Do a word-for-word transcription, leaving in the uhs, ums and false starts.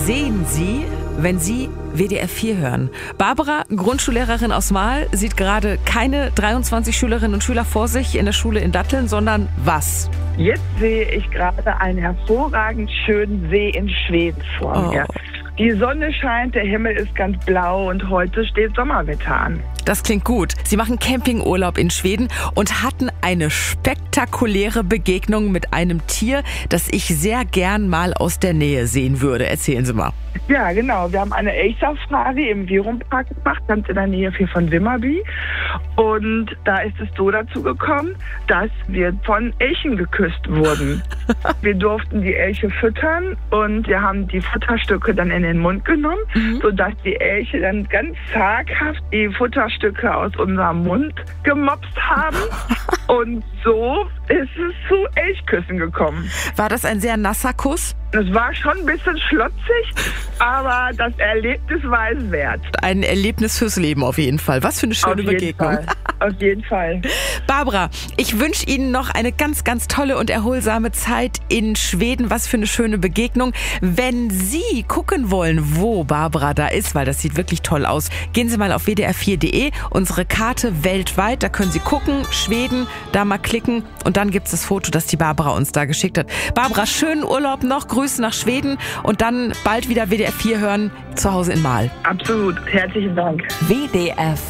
Sehen Sie, wenn Sie W D R vier hören? Barbara, Grundschullehrerin aus Marl, sieht gerade keine dreiundzwanzig Schülerinnen und Schüler vor sich in der Schule in Datteln, sondern was? Jetzt sehe ich gerade einen hervorragend schönen See in Schweden vor mir. Oh. Die Sonne scheint, der Himmel ist ganz blau und heute steht Sommerwetter an. Das klingt gut. Sie machen Campingurlaub in Schweden und hatten eine spektakuläre Begegnung mit einem Tier, das ich sehr gern mal aus der Nähe sehen würde. Erzählen Sie mal. Ja, genau. Wir haben eine Elchsafari im Virumpark gemacht, ganz in der Nähe hier von Vimmerby. Und da ist es so dazu gekommen, dass wir von Elchen geküsst wurden. Wir durften die Elche füttern und wir haben die Futterstücke dann in den Mund genommen, mhm. sodass die Elche dann ganz zaghaft die Futterstücke aus unserem Mund gemopst haben. Und so ist es zu Elchküssen gekommen. War das ein sehr nasser Kuss? Das war schon ein bisschen schlotzig, aber das Erlebnis war es wert. Ein Erlebnis fürs Leben auf jeden Fall. Was für eine schöne auf jeden Begegnung. Fall. Auf jeden Fall. Barbara, ich wünsche Ihnen noch eine ganz, ganz tolle und erholsame Zeit in Schweden. Was für eine schöne Begegnung. Wenn Sie gucken wollen, wo Barbara da ist, weil das sieht wirklich toll aus, gehen Sie mal auf w d r vier punkt d e, unsere Karte weltweit. Da können Sie gucken, Schweden, da mal klicken und dann gibt es das Foto, das die Barbara uns da geschickt hat. Barbara, schönen Urlaub noch, Grüße nach Schweden und dann bald wieder W D R vier hören, zu Hause in Marl. Absolut, herzlichen Dank. W D R